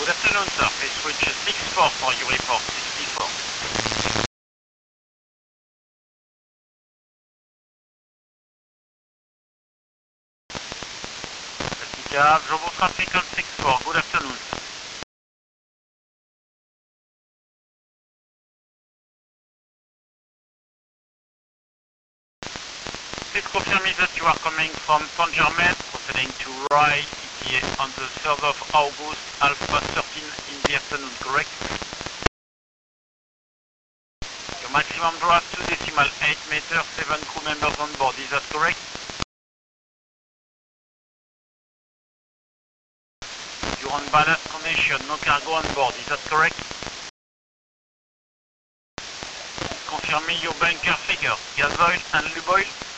Good afternoon, sir. Please switch 64 for your report, 64. Cab, Jumbo Traffic on 64. Good afternoon, sir. Please confirm me that you are coming from Saint-Germain, proceeding to Rye, ETA on the 3rd of August, Alpha 13 in the afternoon, correct? Your maximum draft 2.8 meters, 7 crew members on board, is that correct? You're on ballast condition, no cargo on board, is that correct? Confirm me your bunker figures, gas oil and lube oil.